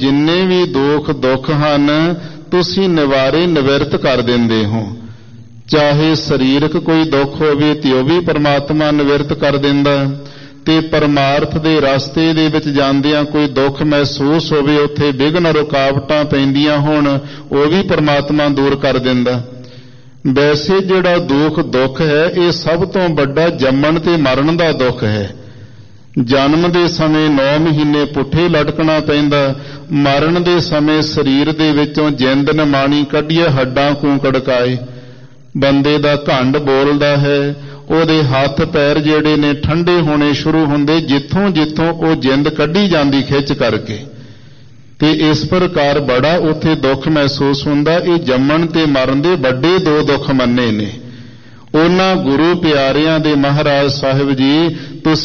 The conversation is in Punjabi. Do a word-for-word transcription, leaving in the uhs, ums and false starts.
ਜਿੰਨੇ ਵੀ ਦੁੱਖ ਦੁੱਖ ਹਨ ਤੁਸੀਂ ਨਿਵਾਰੇ ਨਿਵਰਤ ਕਰ ਦਿੰਦੇ ਹੋ। ਚਾਹੇ ਸਰੀਰਕ ਕੋਈ ਦੁੱਖ ਹੋਵੇ ਤੇ ਉਹ ਵੀ ਪਰਮਾਤਮਾ ਨਿਵਰਤ ਕਰ ਦਿੰਦਾ, ਤੇ ਪਰਮਾਰਥ ਦੇ ਰਸਤੇ ਦੇ ਵਿੱਚ ਜਾਂਦਿਆਂ ਕੋਈ ਦੁੱਖ ਮਹਿਸੂਸ ਹੋਵੇ, ਉੱਥੇ ਵਿਘਨ ਰੁਕਾਵਟਾਂ ਪੈਂਦੀਆਂ ਹੋਣ, ਉਹ ਵੀ ਪਰਮਾਤਮਾ ਦੂਰ ਕਰ ਦਿੰਦਾ। ਵੈਸੇ ਜਿਹੜਾ ਦੁੱਖ ਦੁੱਖ ਹੈ ਇਹ ਸਭ ਤੋਂ ਵੱਡਾ ਜੰਮਣ ਤੇ ਮਰਨ ਦਾ ਦੁੱਖ ਹੈ। ਜਨਮ ਦੇ ਸਮੇਂ ਨੌ ਮਹੀਨੇ ਪੁੱਠੇ ਲਟਕਣਾ ਪੈਂਦਾ, ਮਰਨ ਦੇ ਸਮੇਂ ਸਰੀਰ ਦੇ ਵਿੱਚੋਂ ਜਿੰਦ ਨਿਮਾਣੀ ਕੱਢੀਏ ਹੱਡਾਂ ਕੂੰ ਕੜਕਾਏ। ਬੰਦੇ ਦਾ ਘੰਡ ਬੋਲਦਾ ਹੈ, ਉਹਦੇ ਹੱਥ ਪੈਰ ਜਿਹੜੇ ਨੇ ਠੰਡੇ ਹੋਣੇ ਸ਼ੁਰੂ ਹੁੰਦੇ ਜਿੱਥੋਂ ਜਿੱਥੋਂ ਉਹ ਜਿੰਦ ਕੱਢੀ ਜਾਂਦੀ ਖਿੱਚ ਕਰਕੇ। ਤੇ ਇਸ ਪ੍ਰਕਾਰ ਬੜਾ ਉੱਥੇ ਦੁੱਖ ਮਹਿਸੂਸ ਹੁੰਦਾ। ਇਹ ਜੰਮਣ ਤੇ ਮਰਨ ਦੇ ਵੱਡੇ ਦੋ ਦੁੱਖ ਮੰਨੇ ਨੇ। ਉਹਨਾਂ ਗੁਰੂ ਪਿਆਰਿਆਂ ਦੇ ਮਹਾਰਾਜ ਸਾਹਿਬ ਜੀ ਤੁਸੀਂ